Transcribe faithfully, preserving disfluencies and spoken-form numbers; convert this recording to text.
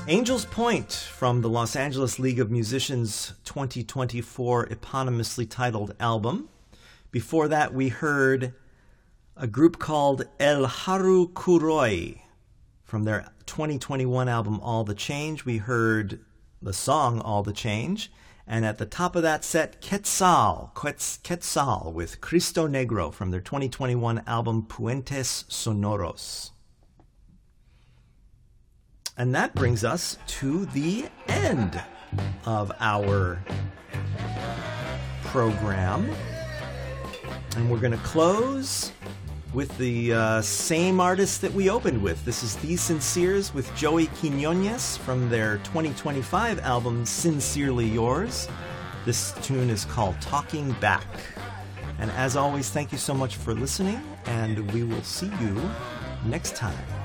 Angel's Point from the Los Angeles League of Musicians twenty twenty-four eponymously titled album. Before that, we heard a group called El Haru Kuroi from their twenty twenty-one album All the Change. We heard the song All the Change. And at the top of that set, Quetzal, Quetzal with Cristo Negro from their twenty twenty-one album Puentes Sonoros. And that brings us to the end of our program. And we're going to close with the uh, same artist that we opened with. This is The Sinceres with Joey Quinones from their twenty twenty-five album Sincerely Yours. This tune is called Talking Back. And as always, thank you so much for listening, and we will see you next time.